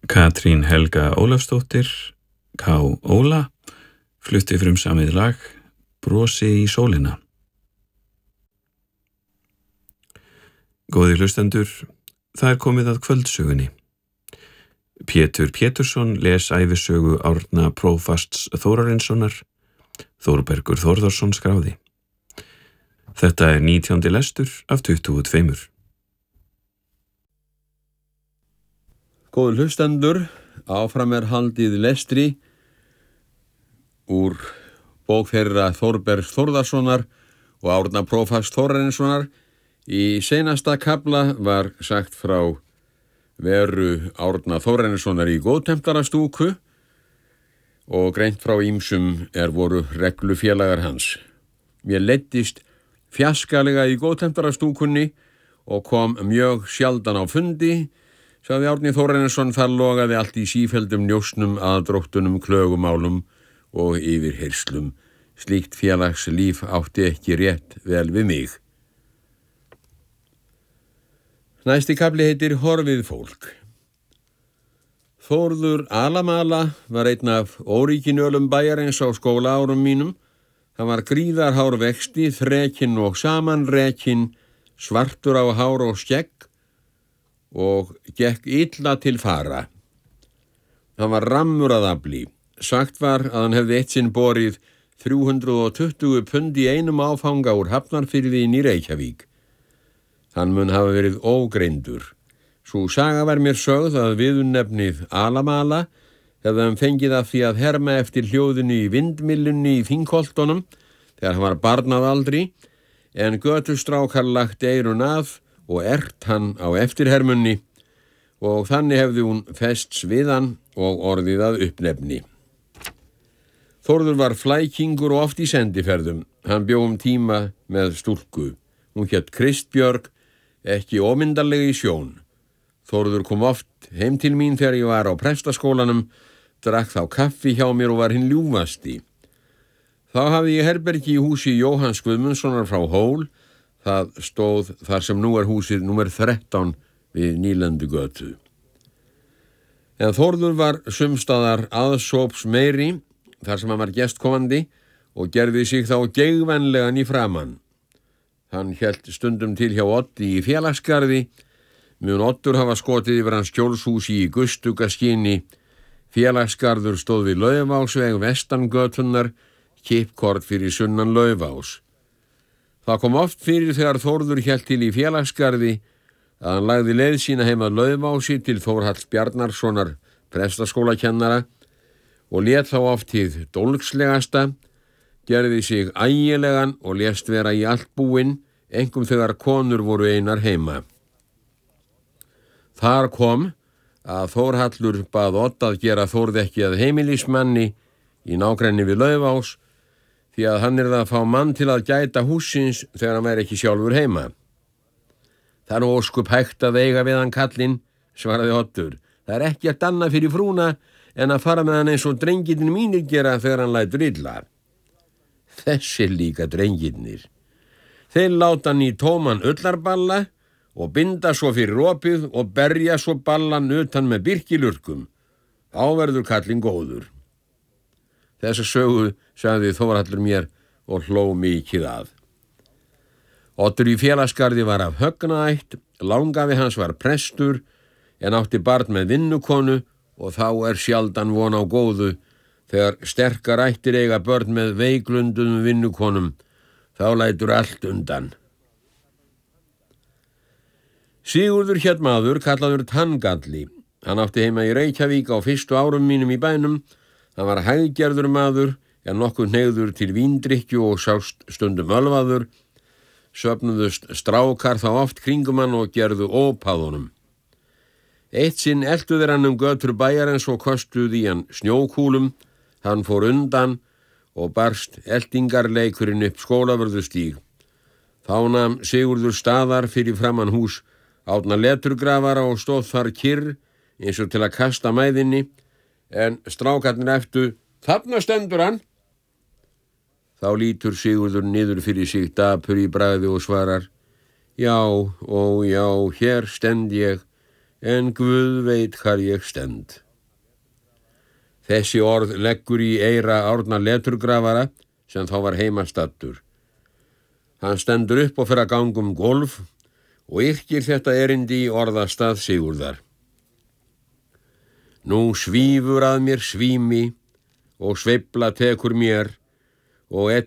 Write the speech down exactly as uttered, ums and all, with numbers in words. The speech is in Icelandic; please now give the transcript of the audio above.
Katrín Helga Ólafsdóttir, K. Óla, flutti frumsamið lag Brosi í sólina. Góðir hlustendur, það er komið að kvöldsögunni. Pétur Pétursson les ævisögu Árna prófasts Þórarinssonar, Þórbergur Þórðarsson skráði. Þetta er nítjándi lestur af tuttugu og tveimur. Góður hlustendur, áfram er haldið lestri úr bók þeirra Þórbergs Þórðarssonar og Árna prófasts Þórarinssonar. Í seinasta kafla var sagt frá veru Árna Þórarinssonar í góðtemplarastúku og greint frá ýmsum er voru reglufélagar hans. Mér leiddist fjaskalega í góðtemplarastúkunni og kom mjög sjaldan á fundi, sagði Árni Þórarinsson. Þar logaði allt í sífelldum njósnum, aðdróttunum, klögumálum og yfirheyrslum. Slíkt félagslíf átti ekki rétt vel við mig. Næsti kafli heitir Horfið fólk. Þórður Alamala var einn af óríkinölum bæjarins á skólaárum mínum. Hann var gríðarhár vexti, þrekinn og samanrekinn, svartur á hár og skegg og gekk illa til fara. Hann var rammur að afli. Sagt var að hann hefði eitt sinn borið þrjú hundruð tuttugu pund í einum áfanga úr Hafnarfirði inn í Reykjavík. Hann mun hafa verið ógreindur. Sú saga var mér sögð að viðurnefnið Alamala hefði hann fengið af því að herma eftir hljóðinu í vindmyllunni í Þingholtunum þegar hann var barn að aldri, en götustrákar lagt eyrun að og ert hann á eftirhermunni og þannig hefði hún fests við hann og orðið að uppnefni. Þórður var flækingur og oft í sendiferðum. Hann bjó um tíma með stúlku. Hún hét Kristbjörg, ekki ómyndarleg í sjón. Þórður kom oft heim til mín þegar ég var á prestaskólanum, drakk þá kaffi hjá mér og var hinn ljúfasti. Þá hafði ég herbergi í húsi Jóhanns Guðmundssonar frá Hól. Það stóð þar sem nú er húsið númer þrettán við Nýlendugötu. En Þórður var sumstaðar aðsóps meiri þar sem hann var gestkomandi og gerði sig þá geigvænlegan í framan. Hann hélt stundum til hjá Oddi í Félagsgarði, mun Oddur hafa skotið yfir hans skjólshúsi í Gustugaskyni. Félagsgarður stóð við Laufásveg vestangötunnar, kippkort fyrir sunnan Laufás. Það kom oft fyrir þegar Þórður hélt til í Félagsgarði að hann lagði leið sína heim að Laufaási til Þórhalls Bjarnarssonar prestaskólakennara og lét þá oft hið dólgslegasta, gerði sig ægilegan og lést vera í allt búinn, einkum þegar konur voru einar heima. Þar kom að Þórhallur bað Odd að gera Þórð ekki að heimilismanni í nágrenni við Laufás, því að hann er það að fá mann til að gæta hússins þegar hann væri ekki sjálfur heima. Það er nú óskup hægt að eiga við hann kallinn, svaraði Oddur. Það er ekkert annað fyrir frúna en að fara með hann eins og drengirnir mínir gera þegar hann lætur illa. Þessir líka drengirnir. Þeir láta hann í tóman ullarballa og binda svo fyrir opið og berja svo ballan utan með birkilurkum. Þá verður kallinn góður. Þessa sögu sagði Þórhallur mér og hló mikið að. Oddur í Félagsgarði var af högnaætt, langafi hans var prestur, en átti barn með vinnukonu og þá er sjaldan von á góðu þegar sterkar ættir eiga börn með veiklundum vinnukonum, þá lætur allt undan. Sigurður hét maður kallaður Tanngalli. Hann átti heima í Reykjavík á fyrstu árum mínum í bænum. Hann var hæggerður maður, en nokkuð hneigður til víndrykkju og sást stundum ölvaður. Söfnuðust strákar þá oft kringum hann og gerðu ópað honum. Eitt sinn eltu þeir hann um götur bæjarins og kostuðu í hann snjókúlum. Hann fór undan og barst eltingarleikurinn upp Skólavörðustíg. Þá nam Sigurður staðar fyrir framan hús Árna leturgrafara og stóð þar kyrr eins og til að kasta mæðinni, en strákarnir eftu, þarna stendur hann. Þá lítur Sigurður niður fyrir sig dapur í bragði og svarar, já, ó já, hér stend ég, en Guð veit hvar ég stend. Þessi orð leggur í eyra Árna leturgrafara sem þá var heimastattur. Hann stendur upp og fer að ganga um golf og yrkir þetta erindi í orðastað Sigurðar. Nú svífur að mér svími og sveifla tekur mér og